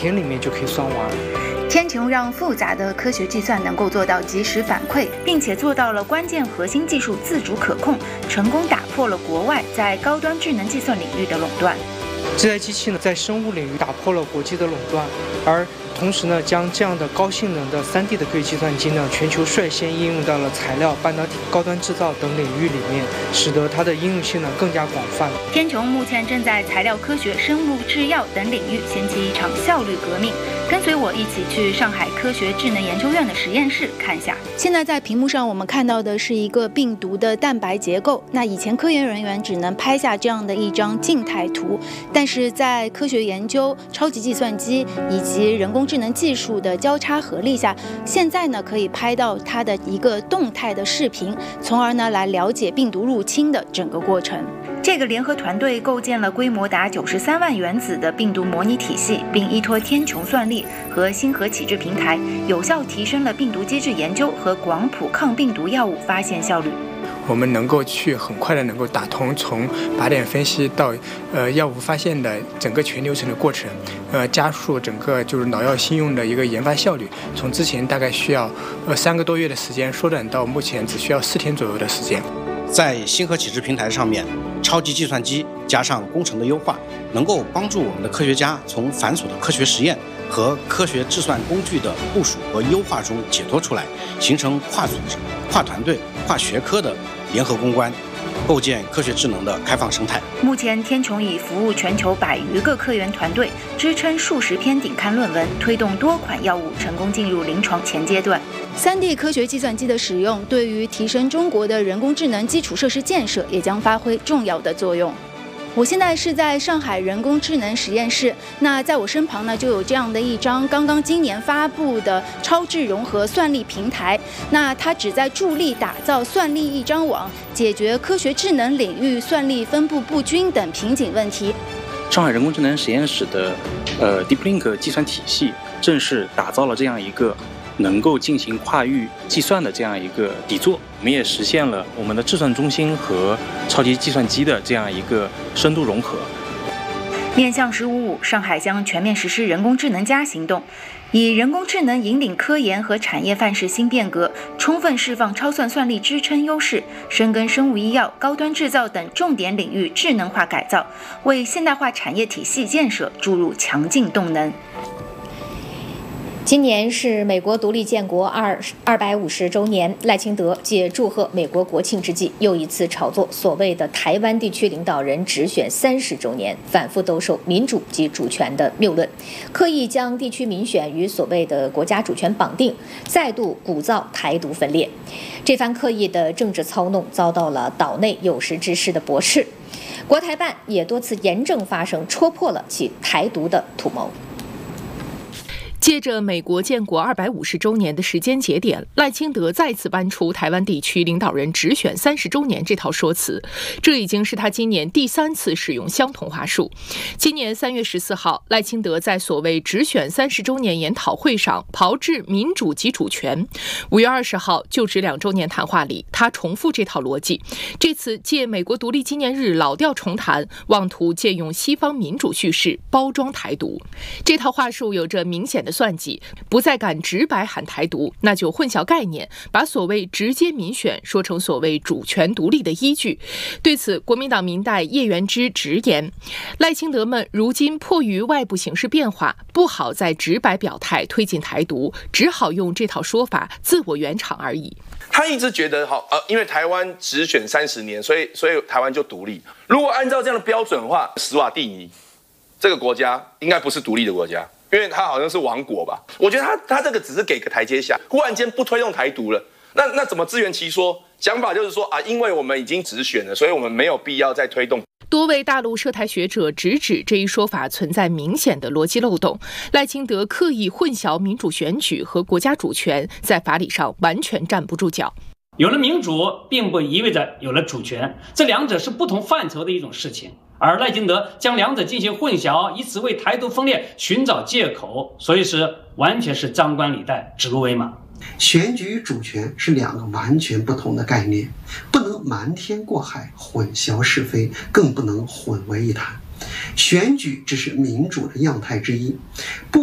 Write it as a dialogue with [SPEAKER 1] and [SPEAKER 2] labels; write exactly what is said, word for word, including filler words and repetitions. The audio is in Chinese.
[SPEAKER 1] 天里面就可以算完。
[SPEAKER 2] 天穹让复杂的科学计算能够做到及时反馈，并且做到了关键核心技术自主可控，成功打破了国外在高端智能计算领域的垄断。
[SPEAKER 1] 这台机器呢，在生物领域打破了国际的垄断，而同时呢，将这样的高性能的 三 D 的个计算机呢，全球率先应用到了材料、半导体、高端制造等领域里面，使得它的应用性呢更加广泛。
[SPEAKER 2] 天穹目前正在材料科学、生物制药等领域掀起一场效率革命。跟随我一起去上海科学智能研究院的实验室看一下。现在在屏幕上我们看到的是一个病毒的蛋白结构。那以前科研人员只能拍下这样的一张静态图，但是在科学研究、超级计算机以及人工智能技术的交叉合力下，现在呢可以拍到它的一个动态的视频，从而呢来了解病毒入侵的整个过程。这个联合团队构建了规模达九十三万原子的病毒模拟体系，并依托天穹算力和星核启智平台，有效提升了病毒机制研究和广谱抗病毒药物发现效率。
[SPEAKER 3] 我们能够去很快的能够打通从靶点分析到呃药物发现的整个全流程的过程，呃加速整个就是脑药新用的一个研发效率，从之前大概需要呃三个多月的时间，缩短到目前只需要四天左右的时间。
[SPEAKER 4] 在星核启智平台上面，超级计算机加上工程的优化，能够帮助我们的科学家从繁琐的科学实验和科学计算工具的部署和优化中解脱出来，形成跨组织、跨团队、跨学科的联合攻关，构建科学智能的开放生态。
[SPEAKER 2] 目前，天穹已服务全球百余个科研团队，支撑数十篇顶刊论文，推动多款药物成功进入临床前阶段。三 D 科学计算机的使用，对于提升中国的人工智能基础设施建设也将发挥重要的作用。我现在是在上海人工智能实验室，那在我身旁呢就有这样的一张刚刚今年发布的超智融合算力平台，那它旨在助力打造算力一张网，解决科学智能领域算力分布不均等瓶颈问题。
[SPEAKER 5] 上海人工智能实验室的呃 DeepLink 计算体系正式打造了这样一个能够进行跨域计算的这样一个底座，我们也实现了我们的智算中心和超级计算机的这样一个深度融合。
[SPEAKER 2] 面向十五五，上海将全面实施人工智能加行动，以人工智能引领科研和产业范式新变革，充分释放超算算力支撑优势，深耕生物医药、高端制造等重点领域智能化改造，为现代化产业体系建设注入强劲动能。
[SPEAKER 6] 今年是美国独立建国二二百五十周年，赖清德借祝贺美国国庆之际，又一次炒作所谓的台湾地区领导人直选三十周年，反复兜售民主及主权的谬论，刻意将地区民选与所谓的国家主权绑定，再度鼓噪台独分裂。这番刻意的政治操弄遭到了岛内有识之士的驳斥，国台办也多次严正发声，戳破了其台独的图谋。
[SPEAKER 7] 借着美国建国二百五十周年的时间节点，赖清德再次搬出台湾地区领导人直选三十周年这套说辞，这已经是他今年第三次使用相同话术。今年三月十四号，赖清德在所谓直选三十周年研讨会上炮制民主及主权。五月二十号就职两周年谈话里，他重复这套逻辑，这次借美国独立纪念日老调重弹，妄图借用西方民主叙事包装台独。这套话术有着明显的算计，不再敢直白喊台独，那就混淆概念，把所谓直接民选说成所谓主权独立的依据。对此，国民党民代叶元之直言，赖清德们如今迫于外部形势变化，不好再直白表态推进台独，只好用这套说法自我圆场而已。
[SPEAKER 8] 他一直觉得好，呃，因为台湾直选三十年，所以所以台湾就独立。如果按照这样的标准的话，史瓦蒂尼这个国家应该不是独立的国家，因为他好像是亡国吧。我觉得他他这个只是给个台阶下，忽然间不推动台独了，那那怎么自圆其说？想法就是说啊，因为我们已经直选了，所以我们没有必要再推动。
[SPEAKER 7] 多位大陆涉台学者直指这一说法存在明显的逻辑漏洞，赖清德刻意混淆民主选举和国家主权，在法理上完全站不住脚。
[SPEAKER 9] 有了民主并不意味着有了主权，这两者是不同范畴的一种事情，而赖清德将两者进行混淆，以此为台独分裂寻找借口，所以是完全是张冠李戴、指鹿为马。
[SPEAKER 10] 选举与主权是两个完全不同的概念，不能瞒天过海、混淆是非，更不能混为一谈。选举只是民主的样态之一，不